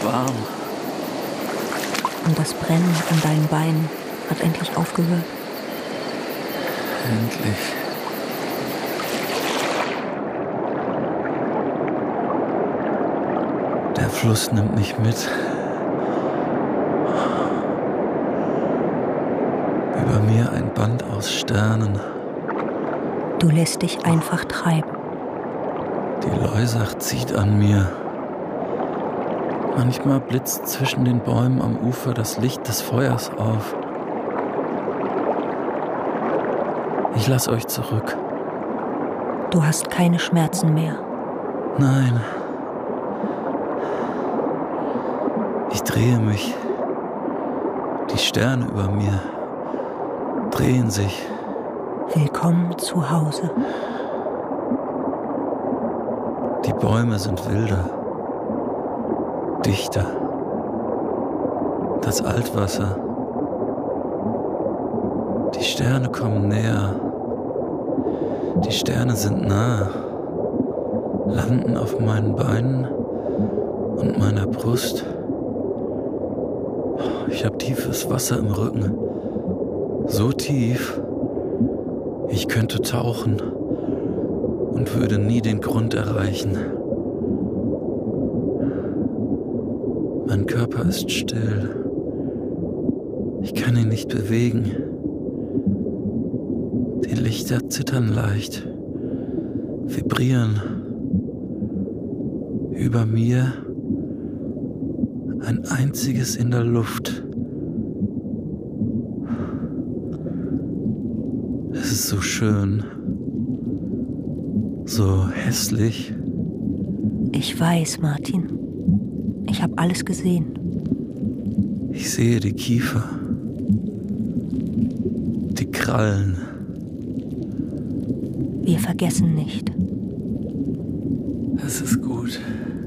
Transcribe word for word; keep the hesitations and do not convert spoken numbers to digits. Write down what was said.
warm. Und das Brennen an deinen Beinen hat endlich aufgehört. Endlich. Der Fluss nimmt mich mit. Über mir ein Band aus Sternen. Du lässt dich einfach treiben. Die Loisach zieht an mir. Manchmal blitzt zwischen den Bäumen am Ufer das Licht des Feuers auf. Ich lass euch zurück. Du hast keine Schmerzen mehr. Nein. Ich drehe mich. Die Sterne über mir drehen sich. Willkommen zu Hause. Die Bäume sind wilder, dichter. Das Altwasser. Die Sterne kommen näher. Die Sterne sind nah, landen auf meinen Beinen und meiner Brust. Ich habe tiefes Wasser im Rücken. So tief, ich könnte tauchen und würde nie den Grund erreichen. Mein Körper ist still. Ich kann ihn nicht bewegen. Die Lichter zittern leicht, vibrieren. Über mir ein einziges in der Luft. Es ist so schön, so hässlich. Ich weiß, Martin. Ich habe alles gesehen. Ich sehe die Kiefer, die Krallen. Wir vergessen nicht. Es ist gut.